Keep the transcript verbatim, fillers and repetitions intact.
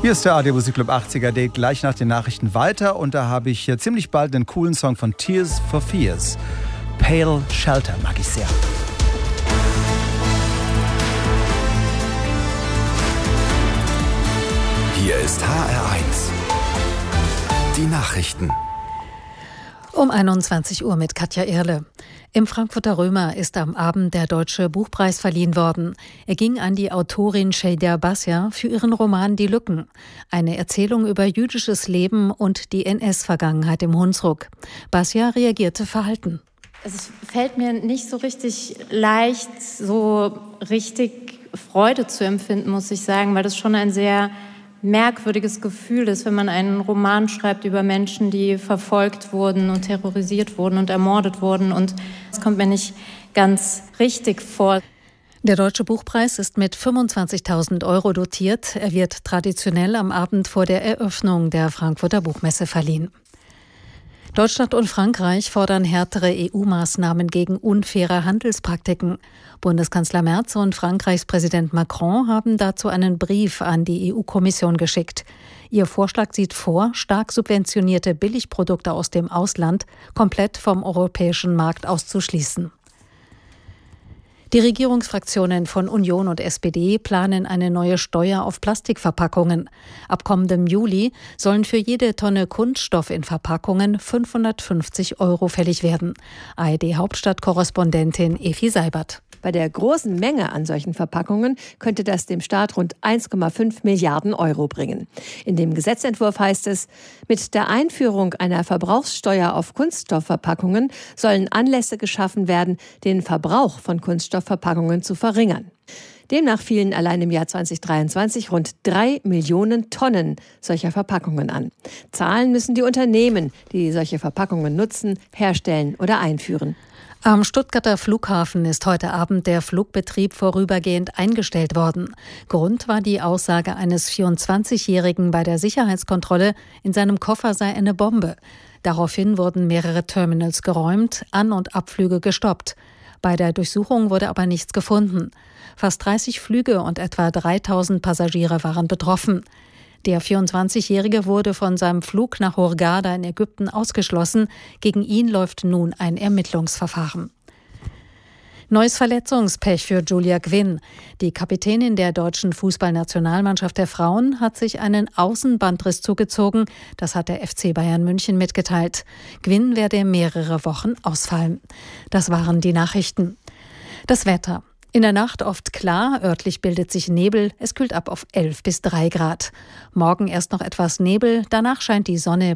Hier ist der A R D Musikclub achtziger, geht gleich nach den Nachrichten weiter und da habe ich hier ziemlich bald einen coolen Song von Tears for Fears. Pale Shelter mag ich sehr. Hier ist H R eins. Die Nachrichten. Um einundzwanzig Uhr mit Katja Irle. Im Frankfurter Römer ist am Abend der Deutsche Buchpreis verliehen worden. Er ging an die Autorin Şeyda Basya für ihren Roman Die Lücken. Eine Erzählung über jüdisches Leben und die N S-Vergangenheit im Hunsrück. Basya reagierte verhalten. Es fällt mir nicht so richtig leicht, so richtig Freude zu empfinden, muss ich sagen, weil das schon ein sehr merkwürdiges Gefühl ist, wenn man einen Roman schreibt über Menschen, die verfolgt wurden und terrorisiert wurden und ermordet wurden. Und es kommt mir nicht ganz richtig vor. Der Deutsche Buchpreis ist mit fünfundzwanzigtausend Euro dotiert. Er wird traditionell am Abend vor der Eröffnung der Frankfurter Buchmesse verliehen. Deutschland und Frankreich fordern härtere E U-Maßnahmen gegen unfaire Handelspraktiken. Bundeskanzler Merz und Frankreichs Präsident Macron haben dazu einen Brief an die E U-Kommission geschickt. Ihr Vorschlag sieht vor, stark subventionierte Billigprodukte aus dem Ausland komplett vom europäischen Markt auszuschließen. Die Regierungsfraktionen von Union und S P D planen eine neue Steuer auf Plastikverpackungen. Ab kommendem Juli sollen für jede Tonne Kunststoff in Verpackungen fünfhundertfünfzig Euro fällig werden. A R D-Hauptstadtkorrespondentin Evi Seibert. Bei der großen Menge an solchen Verpackungen könnte das dem Staat rund eins Komma fünf Milliarden Euro bringen. In dem Gesetzentwurf heißt es, mit der Einführung einer Verbrauchssteuer auf Kunststoffverpackungen sollen Anlässe geschaffen werden, den Verbrauch von Kunststoffverpackungen zu verringern. Demnach fielen allein im Jahr zweitausenddreiundzwanzig rund drei Millionen Tonnen solcher Verpackungen an. Zahlen müssen die Unternehmen, die solche Verpackungen nutzen, herstellen oder einführen. Am Stuttgarter Flughafen ist heute Abend der Flugbetrieb vorübergehend eingestellt worden. Grund war die Aussage eines vierundzwanzigjährigen bei der Sicherheitskontrolle, in seinem Koffer sei eine Bombe. Daraufhin wurden mehrere Terminals geräumt, An- und Abflüge gestoppt. Bei der Durchsuchung wurde aber nichts gefunden. Fast dreißig Flüge und etwa dreitausend Passagiere waren betroffen. Der vierundzwanzigjährige wurde von seinem Flug nach Hurghada in Ägypten ausgeschlossen. Gegen ihn läuft nun ein Ermittlungsverfahren. Neues Verletzungspech für Julia Gwynn. Die Kapitänin der deutschen Fußballnationalmannschaft der Frauen hat sich einen Außenbandriss zugezogen. Das hat der F C Bayern München mitgeteilt. Gwynn werde mehrere Wochen ausfallen. Das waren die Nachrichten. Das Wetter. In der Nacht oft klar, örtlich bildet sich Nebel, es kühlt ab auf elf bis drei Grad. Morgen erst noch etwas Nebel, danach scheint die Sonne